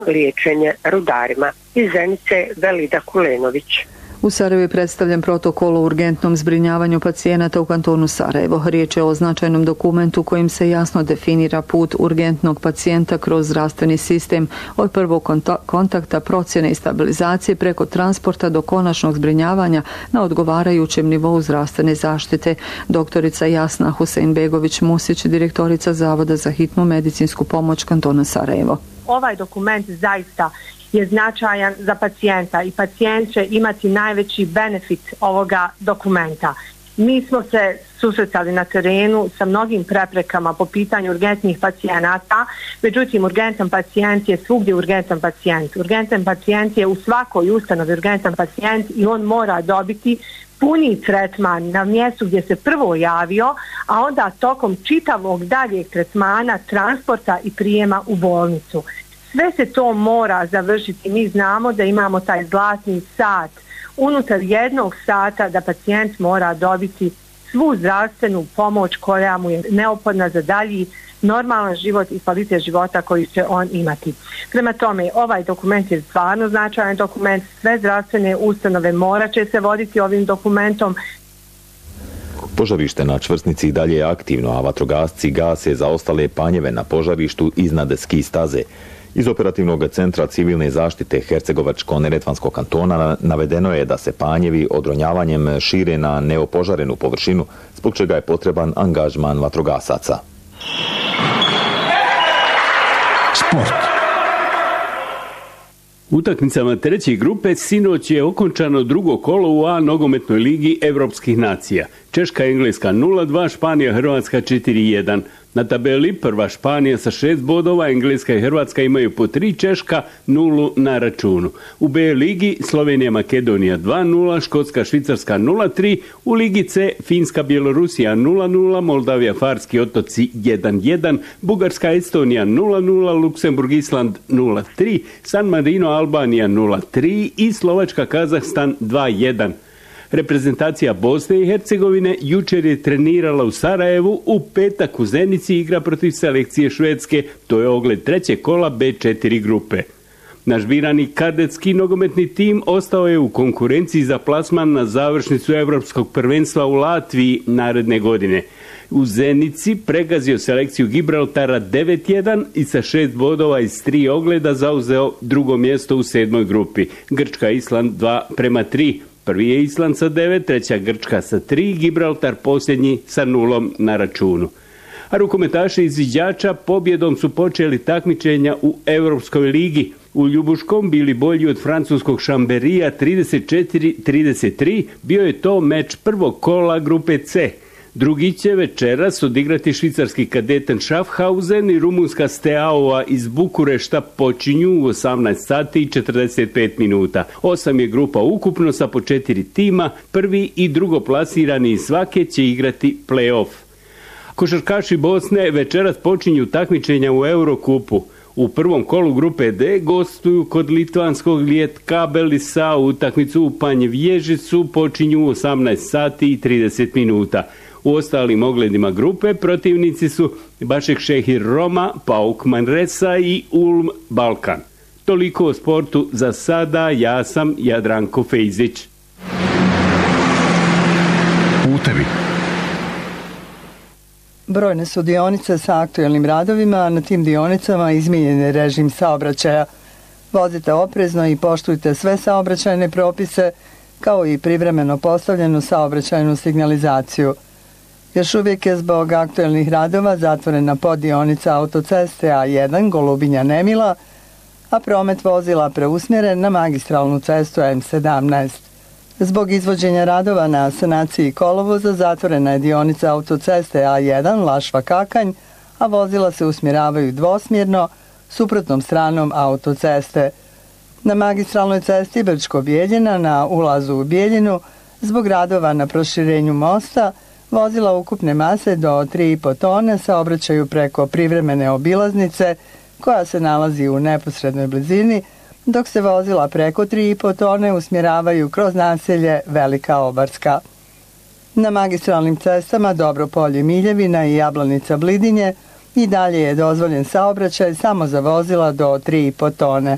liječenje rudarima. Iz Zenice Velida Kulenović. U Sarajevu je predstavljen protokol o urgentnom zbrinjavanju pacijenata u kantonu Sarajevo. Riječ je o značajnom dokumentu kojim se jasno definira put urgentnog pacijenta kroz zdravstveni sistem od prvog kontakta, procjene i stabilizacije preko transporta do konačnog zbrinjavanja na odgovarajućem nivou zdravstvene zaštite. Doktorica Jasna Huseinbegović-Musić, direktorica Zavoda za hitnu medicinsku pomoć kantona Sarajevo. Ovaj dokument zaista je značajan za pacijenta i pacijent će imati najveći benefit ovoga dokumenta. Mi smo se susretali na terenu sa mnogim preprekama po pitanju urgentnih pacijenata, međutim urgentan pacijent je svugdje urgentan pacijent. Urgentan pacijent je u svakoj ustanovi urgentan pacijent i on mora dobiti puni tretman na mjestu gdje se prvo javio, a onda tokom čitavog daljeg tretmana, transporta i prijema u bolnicu. Sve se to mora završiti. Mi znamo da imamo taj zlatni sat. Unutar jednog sata da pacijent mora dobiti svu zdravstvenu pomoć koja mu je neophodna za dalji normalan život i kvalitet života koji će on imati. Prema tome, ovaj dokument je stvarno značajan dokument. Sve zdravstvene ustanove morat će se voditi ovim dokumentom. Požarište na Čvrsnici i dalje je aktivno, a vatrogasci gase zaostale panjeve na požarištu iznad ski staze. Iz operativnog centra civilne zaštite Hercegovačko-Neretvanskog kantona navedeno je da se panjevi odronjavanjem šire na neopožarenu površinu, zbog čega je potreban angažman vatrogasaca. Sport. Utakmicama treće grupe sinoć je okončano drugo kolo u A nogometnoj ligi Evropskih nacija. Češka i Engleska 0-2, Španija Hrvatska 4-1. Na tabeli prva Španija sa 6 bodova, Engleska i Hrvatska imaju po 3, Češka 0 na računu. U B ligi Slovenija Makedonija 2-0, Škotska Švicarska 0-3, u ligi C Finska Bjelorusija 0-0, Moldavija Farski otoci 1-1, Bugarska Estonija 0-0, Luksemburg Island 0-3, San Marino Albanija 0-3 i Slovačka Kazahstan 2-1. Reprezentacija Bosne i Hercegovine jučer je trenirala u Sarajevu, u petak u Zenici igra protiv selekcije Švedske, to je ogled trećeg kola B4 grupe. Naš birani kadetski nogometni tim ostao je u konkurenciji za plasman na završnicu Evropskog prvenstva u Latviji naredne godine. U Zenici pregazio selekciju Gibraltara 9-1 i sa 6 bodova iz 3 ogleda zauzeo drugo mjesto u 7. grupi. Grčka Island 2-3. Prvi je Island sa 9, treća Grčka sa 3, Gibraltar posljednji sa 0 na računu. A rukometaši izviđača pobjedom su počeli takmičenja u Europskoj ligi. U Ljubuškom bili bolji od francuskog Šamberija 34-33, bio je to meč prvog kola grupe C. Drugi će večeras odigrati švicarski kadeten Schaffhausen i rumunska Steaua iz Bukurešta, počinju u 18 sati i 45 minuta. 8 je grupa ukupno sa po 4 tima, prvi i drugo plasirani iz svake će igrati play-off. Košarkaši Bosne večeras počinju takmičenja u Eurokupu. U prvom kolu grupe D gostuju kod litvanskog Lietkabelisa, utakmicu u Panjevježicu počinju u 18 sati i 30 minuta. U ostalim ogledima grupe protivnici su Bašek Šehir Roma, Pauk Manresa i Ulm Balkan. Toliko o sportu za sada, ja sam Jadranko Fejzić. Putevi. Brojne su dionice sa aktuelnim radovima, a na tim dionicama izmijenjen je režim saobraćaja. Vozite oprezno i poštujte sve saobraćajne propise, kao i privremeno postavljenu saobraćajnu signalizaciju. Još uvijek je zbog aktuelnih radova zatvorena poddionica autoceste A1 Golubinja-Nemila, a promet vozila preusmjeren na magistralnu cestu M17. Zbog izvođenja radova na sanaciji kolovoza zatvorena je dionica autoceste A1 Lašva-Kakanj, a vozila se usmjeravaju dvosmjerno, suprotnom stranom autoceste. Na magistralnoj cesti Brčko-Bijeljina na ulazu u Bijeljinu, zbog radova na proširenju mosta, vozila ukupne mase do 3,5 tone saobraćaju preko privremene obilaznice, koja se nalazi u neposrednoj blizini, dok se vozila preko 3,5 tone usmjeravaju kroz naselje Velika Obarska. Na magistralnim cestama Dobropolje Miljevina i Jablanica Blidinje i dalje je dozvoljen saobraćaj samo za vozila do 3,5 tone.